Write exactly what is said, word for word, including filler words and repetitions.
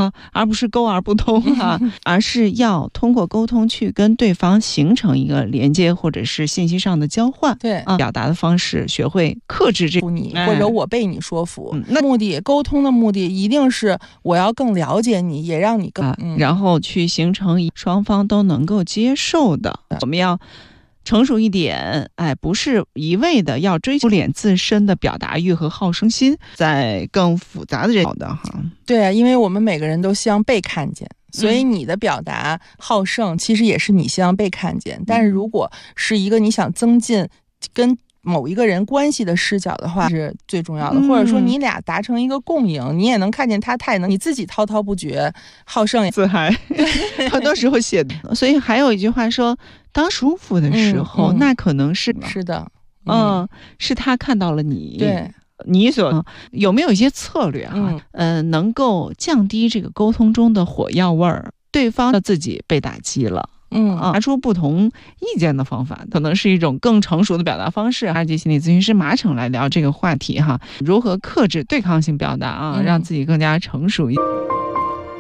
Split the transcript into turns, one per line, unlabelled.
啊，而不是沟而不通啊，而是要通过沟通去跟对方形成一个连接，或者是信息上的交换。
对
啊，表达的方式学会克制这
你，或者我被你说服。
嗯、那
目的沟通的目的一定是我要更了解你，也让你更、
啊
嗯、
然后去形成双方都能够接受的。我们要成熟一点，哎，不是一味的要追求脸自身的表达欲和好胜心，在更复杂的人的哈。
对啊，因为我们每个人都希望被看见，所以你的表达好胜其实也是你希望被看见。但是如果是一个你想增进跟某一个人关系的视角的话，是最重要的、嗯、或者说你俩达成一个共赢，你也能看见他，他也能，你自己滔滔不绝，好胜也
自嗨很多时候写的。所以还有一句话说，当舒服的时候、嗯嗯、那可能是
是的，
嗯，嗯是他看到了你，
对，
你所、嗯、有没有一些策略哈、嗯呃，能够降低这个沟通中的火药味儿，对方自己被打击了，嗯，拿出不同意见的方法，可能是一种更成熟的表达方式。二级心理咨询师马骋来聊这个话题哈，如何克制对抗性表达啊，让自己更加成熟一点。